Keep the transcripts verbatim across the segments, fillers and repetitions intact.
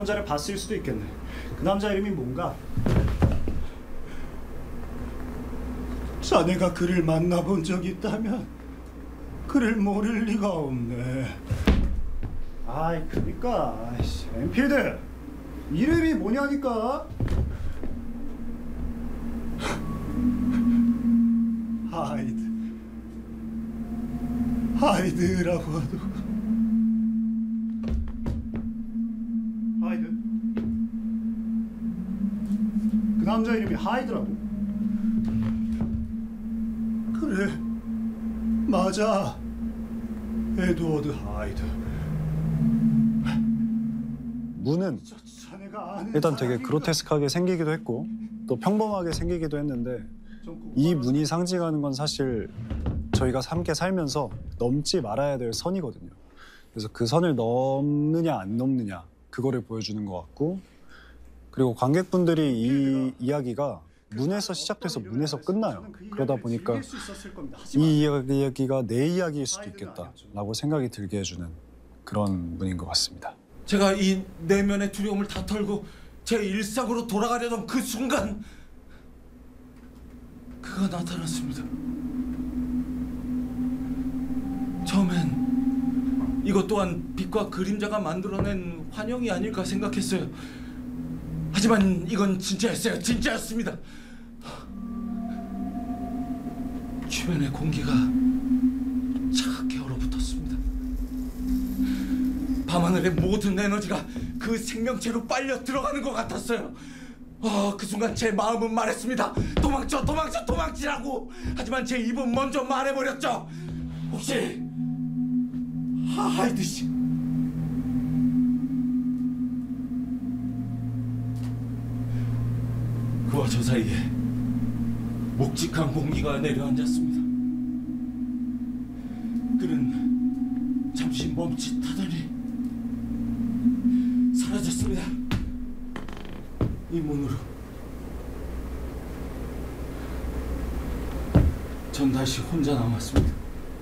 남자를 봤을 수도 있겠네. 그 남자 이름이 뭔가? 자네가 그를 만나본 적이 있다면 그를 모를 리가 없네. 아이 그니까 엔필드 이름이 뭐냐니까. 하이드 하이드라고 하도. 하이드? 그 남자 이름이 하이드라고? 그래 맞아, 에드워드 하이드. 문은 일단 되게 그로테스크하게 생기기도 했고 또 평범하게 생기기도 했는데, 이 문이 상징하는 건 사실 저희가 함께 살면서 넘지 말아야 될 선이거든요. 그래서 그 선을 넘느냐 안 넘느냐 그거를 보여주는 것 같고, 그리고 관객분들이 이 이야기가 문에서 시작돼서 문에서 끝나요. 그러다 보니까 이 이야기가 내 이야기일 수도 있겠다라고 생각이 들게 해주는 그런 문인 것 같습니다. 제가 이 내면의 두려움을 다 털고 제 일상으로 돌아가려던 그 순간 그가 나타났습니다. 처음엔 이것 또한 빛과 그림자가 만들어낸 환영이 아닐까 생각했어요. 하지만 이건 진짜였어요. 진짜였습니다. 주변의 공기가 차갑게 얼어붙었습니다. 밤하늘의 모든 에너지가 그 생명체로 빨려 들어가는 것 같았어요. 어, 그 순간 제 마음은 말했습니다. 도망쳐, 도망쳐, 도망치라고. 하지만 제 입은 먼저 말해버렸죠. 혹시 하이드 씨? 그와 저 사이에 묵직한 공기가 내려앉았습니다. 그는 잠시 멈칫하더니 사라졌습니다. 이 문으로. 전 다시 혼자 남았습니다.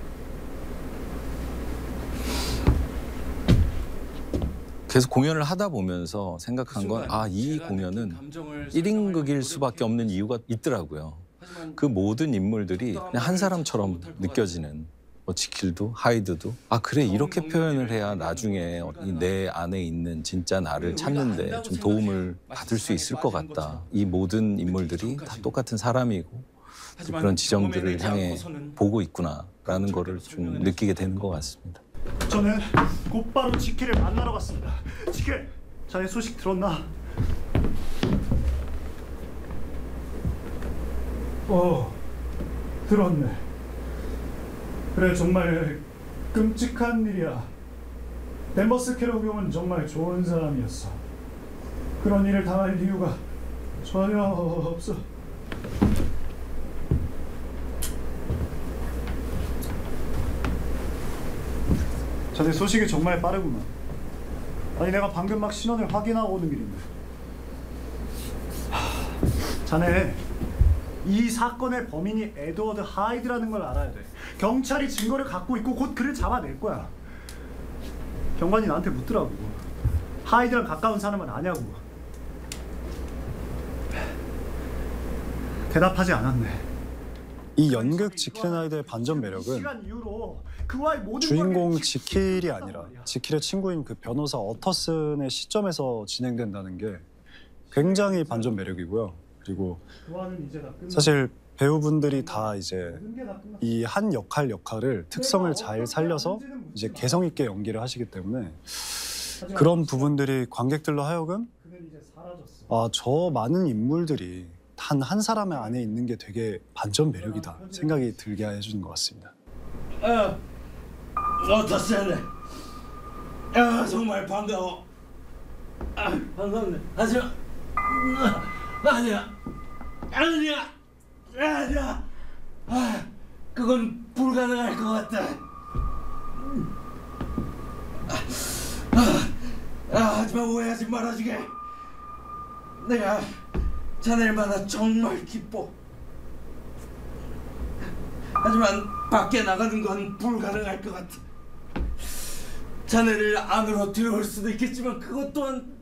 계속 공연을 하다 보면서 생각한 건, 아, 이 공연은 일 인극일 수밖에 없는 이유가 있더라고요. 그 모든 인물들이 그냥 한 사람처럼 느껴지는, 뭐 지킬도 하이드도, 아 그래 이렇게 표현을 해야 나중에 내 안에 있는 진짜 나를 찾는데 좀 도움을 받을 수 있을 것 같다. 이 모든 인물들이 다 똑같은 사람이고 그런 지점들을 향해 보고 있구나라는 거를 좀 느끼게 되는 것 같습니다. 저는 곧바로 지킬을 만나러 갔습니다. 지킬, 자네 소식 들었나? 어, 들었네. 그래, 정말 끔찍한 일이야. 댄버스 캐로경은 정말 좋은 사람이었어. 그런 일을 당할 이유가 전혀 없어. 자네 소식이 정말 빠르구나. 아니 내가 방금 막 신원을 확인하고 오는 길인데. 하, 자네 이 사건의 범인이 에드워드 하이드라는 걸 알아야 돼. 경찰이 증거를 갖고 있고 곧 그를 잡아낼 거야. 경관이 나한테 묻더라고. 하이드랑 가까운 사람은 아냐고. 대답하지 않았네. 이 연극 지킬의 아이들의 반전 매력은 주인공 지킬이 아니라 지킬의 친구인 그 변호사 어터슨의 시점에서 진행된다는 게 굉장히 반전 매력이고요. 그리고 사실 배우분들이 다 이제 이 한 역할 역할을 특성을 잘 살려서 이제 개성 있게 연기를 하시기 때문에 그런 부분들이 관객들로 하여금 아, 저 많은 인물들이 단 한 사람의 안에 있는 게 되게 반전 매력이다 생각이 들게 해주는 것 같습니다. 아, 어떠세요? 아, 정말 반가워. 아, 반갑네. 하지만 아니야, 아니야, 아니야. 아, 그건 불가능할 것 같다. 아, 아, 하지만 오해하지 말아주게. 내가 자네를 만나 정말 기뻐. 하지만 밖에 나가는 건 불가능할 것 같아. 자네를 안으로 들어올 수도 있겠지만 그것 또한